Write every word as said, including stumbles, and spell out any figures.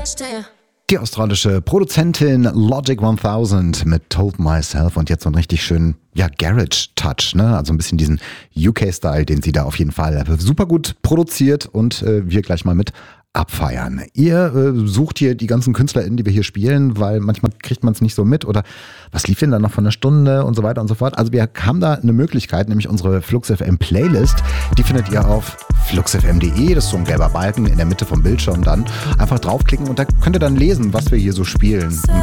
Die australische Produzentin Logic tausend mit Told Myself und jetzt so einen richtig schönen, ja, Garage-Touch, ne? Also ein bisschen diesen U K-Style, den sie da auf jeden Fall super gut produziert und äh, wir gleich mal mit abfeiern. Ihr äh, sucht hier die ganzen KünstlerInnen, die wir hier spielen, weil manchmal kriegt man es nicht so mit oder was lief denn da noch von einer Stunde und so weiter und so fort. Also wir haben da eine Möglichkeit, nämlich unsere Flux F M Playlist, die findet ihr auf flux f m punkt de, das ist so ein gelber Balken in der Mitte vom Bildschirm dann. Einfach draufklicken und da könnt ihr dann lesen, was wir hier so spielen.